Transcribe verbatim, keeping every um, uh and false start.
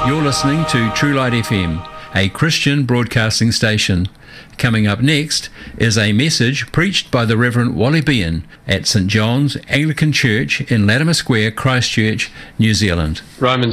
You're listening to True Light F M, a Christian broadcasting station. Coming up next is a message preached by the Reverend Wally Behan at St John's Anglican Church in Latimer Square, Christchurch, New Zealand. Romans